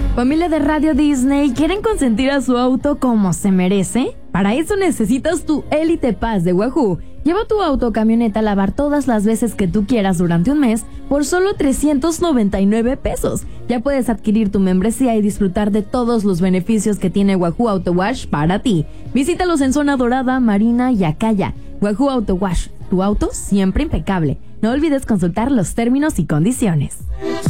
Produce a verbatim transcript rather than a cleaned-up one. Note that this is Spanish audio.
Familia de Radio Disney, ¿quieren consentir a su auto como se merece? Para eso necesitas tu Elite Pass de Wahoo. Lleva tu auto o camioneta a lavar todas las veces que tú quieras durante un mes por solo trescientos noventa y nueve pesos. Ya puedes adquirir tu membresía y disfrutar de todos los beneficios que tiene Wahoo Auto Wash para ti. Visítalos en Zona Dorada, Marina y Acaya. Wahoo Auto Wash, tu auto siempre impecable. No olvides consultar los términos y condiciones.